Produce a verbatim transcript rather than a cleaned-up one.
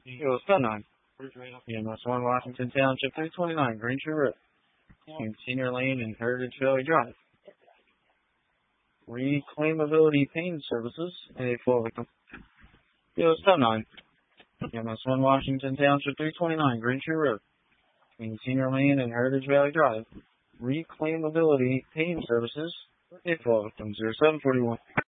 It was ten nine. E M S one Washington Township three twenty-nine Green Tree Road. Between Senior Lane and Heritage Valley Drive. Reclaimability Pain Services, a full victim. It was ten nine. E M S one Washington Township three twenty-nine Green Tree Road. Between Senior Lane and Heritage Valley Drive. Reclaimability Pain Services, a full victim. zero seven four one.